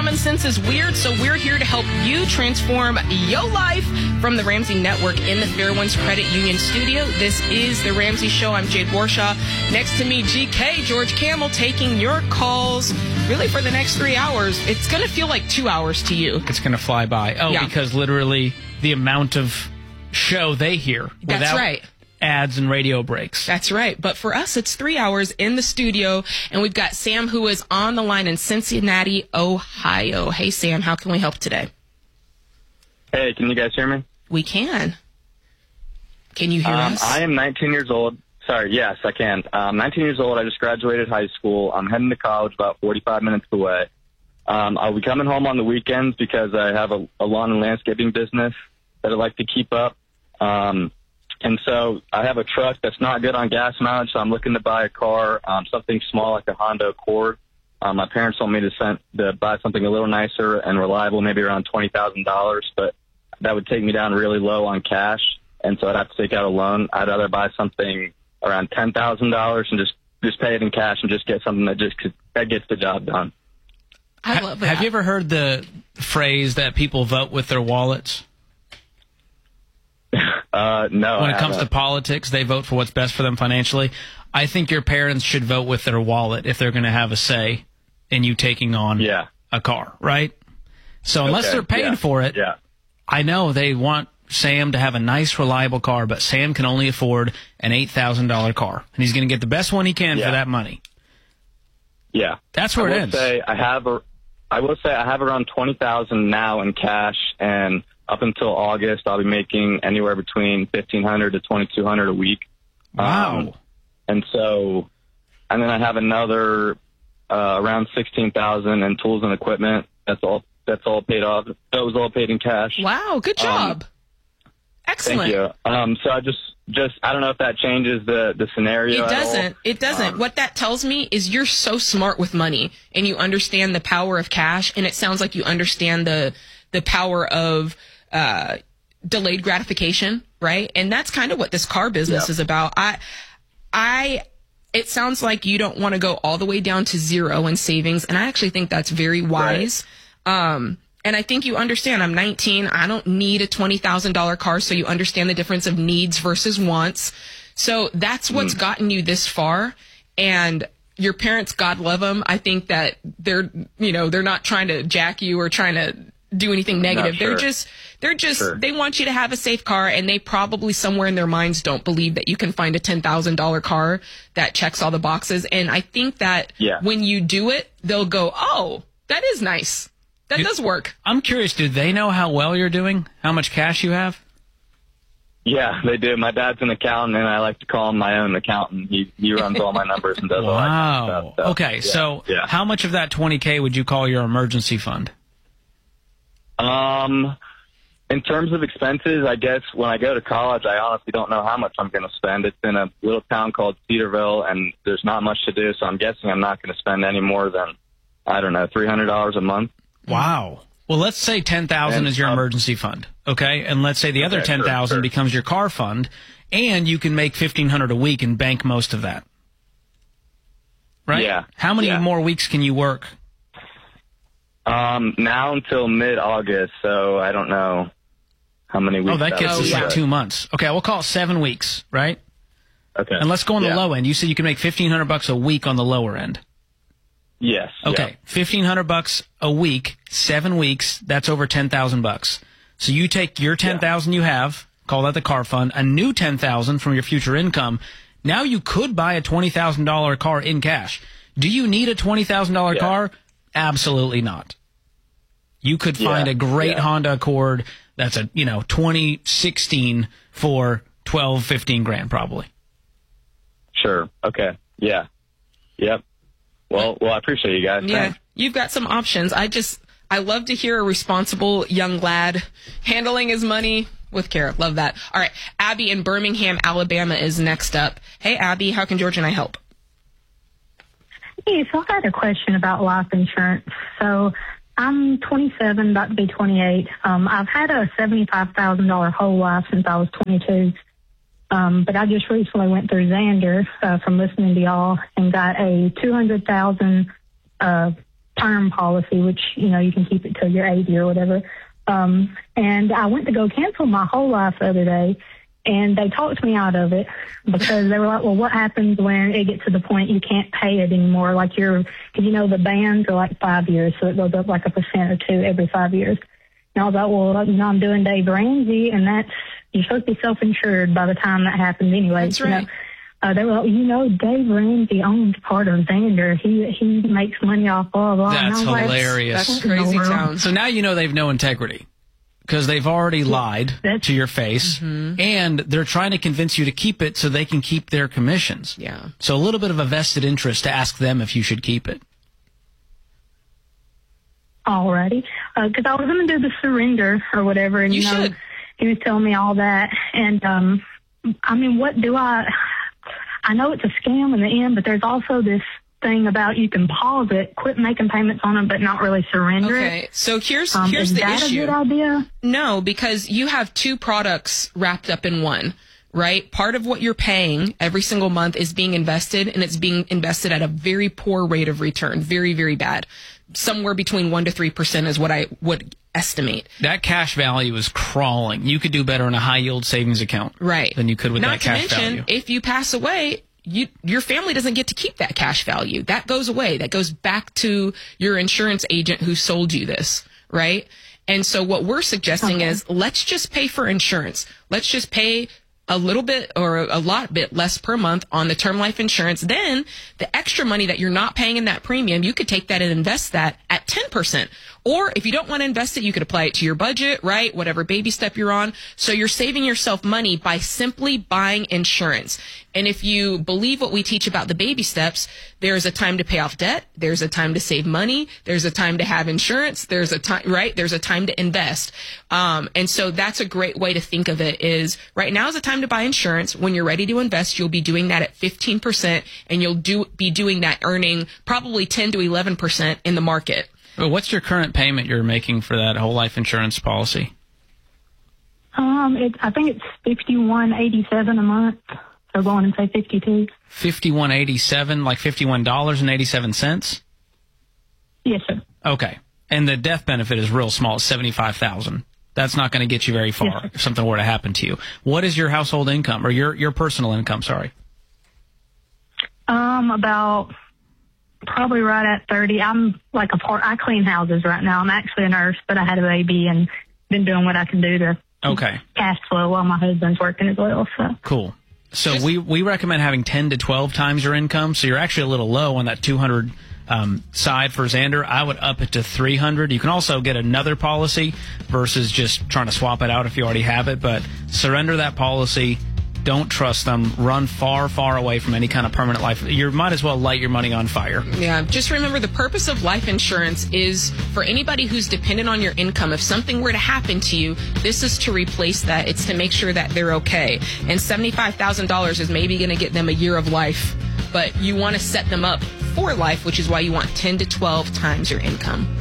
common sense is weird, so we're here to help you transform your life from the Ramsey Network in the Fairwinds Credit Union studio. This is The Ramsey Show. I'm Jade Warshaw. Next to me, GK, George Camel, taking your calls really for the next 3 hours. It's going to feel like 2 hours to you. It's going to fly by. Oh, yeah. Because literally the amount of show they hear without ads and radio breaks. That's right. But for us, it's 3 hours in the studio, and we've got Sam, who is on the line in Cincinnati, Ohio. Hey, Sam, how can we help today? Hey, can you guys hear me? We can. Can you hear us? I am 19 years old. Sorry, yes, I can. I'm 19 years old. I just graduated high school. I'm heading to college about 45 minutes away. I'll be coming home on the weekends because I have a lawn and landscaping business that I like to keep up. And so I have a truck that's not good on gas mileage, so I'm looking to buy a car, something small like a Honda Accord. My parents told me to buy something a little nicer and reliable, maybe around $20,000, but that would take me down really low on cash, and so I'd have to take out a loan. I'd rather buy something around $10,000 and just pay it in cash and just get something that gets the job done. I love that. Have you ever heard the phrase that people vote with their wallets? No. When it comes to politics, they vote for what's best for them financially. I think your parents should vote with their wallet if they're going to have a say in you taking on a car, right? So unless they're paying for it, I know they want Sam to have a nice, reliable car, but Sam can only afford an $8,000 car, and he's going to get the best one he can for that money. Yeah. That's where it ends. I will say I have around $20,000 now in cash, and up until August, I'll be making anywhere between $1,500 to $2,200 a week. Wow. And then I have another around $16,000 in tools and equipment. That's all paid off. That was all paid in cash. Wow, good job. Thank Excellent. you. So I just I don't know if that changes the scenario. It doesn't. What that tells me is you're so smart with money, and you understand the power of cash, and it sounds like you understand the power of delayed gratification, right? And that's kind of what this car business is about. It sounds like you don't want to go all the way down to zero in savings, and I actually think that's very wise. Right. And I think you understand, I'm 19, I don't need a $20,000 car, so you understand the difference of needs versus wants. So that's what's gotten you this far. And your parents, God love them, I think that they're not trying to jack you or trying to do anything negative. They want you to have a safe car, and they probably somewhere in their minds don't believe that you can find a $10,000 car that checks all the boxes. And I think that when you do it, they'll go, oh, that is nice. That does work. I'm curious, do they know how well you're doing? How much cash you have? Yeah, they do. My dad's an accountant, and I like to call him my own accountant. He runs all my numbers and does all that kind of stuff. Okay, so how much of that $20K would you call your emergency fund? In terms of expenses, I guess when I go to college, I honestly don't know how much I'm going to spend. It's in a little town called Cedarville, and there's not much to do, so I'm guessing I'm not going to spend any more than, I don't know, $300 a month. Wow. Well, let's say $10,000 is your emergency fund, okay? And let's say the other $10,000 becomes your car fund, and you can make $1,500 a week and bank most of that. Right? Yeah. How many more weeks can you work? Now until mid-August, so I don't know how many weeks. Oh, that gets us like 2 months. Okay, we'll call it 7 weeks, right? Okay. And let's go on the low end. You said you can make $1,500 a week on the lower end. Yes. Okay, $1,500 a week, 7 weeks. That's over $10,000. So you take your $10,000 you have, call that the car fund, a new $10,000 from your future income. Now you could buy a $20,000 car in cash. Do you need a $20,000 car? Absolutely not. You could find a great Honda Accord that's a 2016 for $12-15 probably. Sure. Okay. Yeah. Yep. Well, I appreciate you guys. Yeah, Thanks. you've got some options. I love to hear a responsible young lad handling his money with care. Love that. All right, Abby in Birmingham, Alabama is next up. Hey, Abby, how can George and I help? Hey, so I had a question about life insurance. So I'm 27, about to be 28. I've had a $75,000 whole life since I was 22. But I just recently went through Xander from listening to y'all and got a $200,000 term policy, which, you can keep it till you're 80 or whatever. And I went to go cancel my whole life the other day, and they talked me out of it because they were like, well, what happens when it gets to the point you can't pay it anymore? Like because the bands are like 5 years, so it goes up like 1% or 2% every 5 years. And I was like, well, I'm doing Dave Ramsey, and you're supposed to be self-insured by the time that happens anyway. That's right. They were like, Dave Ramsey owns part of Xander. He makes money off blah, blah. That's hilarious. That's crazy town. So now you know they've no integrity because they've already lied to your face, and they're trying to convince you to keep it so they can keep their commissions. Yeah. So a little bit of a vested interest to ask them if you should keep it. Alrighty. Because I was going to do the surrender or whatever, and you should. He was telling me all that. And, what do I know it's a scam in the end, but there's also this thing about you can pause it, quit making payments on it, but not really surrender it. Okay, so here's the issue. Is that a good idea? No, because you have two products wrapped up in one, right? Part of what you're paying every single month is being invested, and it's being invested at a very poor rate of return, very, very bad. Somewhere between 1% to 3% is what I would estimate. That cash value is crawling. You could do better in a high yield savings account, right? Than you could with that cash value. Not to mention, if you pass away, your family doesn't get to keep that cash value. That goes away. That goes back to your insurance agent who sold you this, right? And so what we're suggesting is let's just pay for insurance. Let's just pay a little bit or a lot bit less per month on the term life insurance. Then the extra money that you're not paying in that premium, you could take that and invest that at 10%. Or if you don't want to invest it, you could apply it to your budget, right? Whatever baby step you're on. So you're saving yourself money by simply buying insurance. And if you believe what we teach about the baby steps, there's a time to pay off debt. There's a time to save money. There's a time to have insurance. There's a time, right? There's a time to invest. And so that's a great way to think of it is right now is a time to buy insurance. When you're ready to invest, you'll be doing that at 15% and you'll be doing that earning probably 10 to 11% in the market. Well, what's your current payment you're making for that whole life insurance policy? I think it's $51.87 a month. So go on and say 52. $51.87, like $51.87? Yes, sir. Okay. And the death benefit is real small, it's $75,000. That's not going to get you very far if something were to happen to you. What is your household income or your personal income? Sorry. About probably right at 30. I'm like I clean houses right now. I'm actually a nurse, but I had a baby and been doing what I can do to cash flow while my husband's working as well. So cool. So we recommend having 10 to 12 times your income. So you're actually a little low on that 200 side for Xander. I would up it to 300. You can also get another policy versus just trying to swap it out if you already have it. But surrender that policy. Don't trust them. Run far, far away from any kind of permanent life. You might as well light your money on fire. Yeah, just remember the purpose of life insurance is for anybody who's dependent on your income. If something were to happen to you, this is to replace that. It's to make sure that they're okay. And $75,000 is maybe going to get them a year of life, but you want to set them up for life, which is why you want 10 to 12 times your income.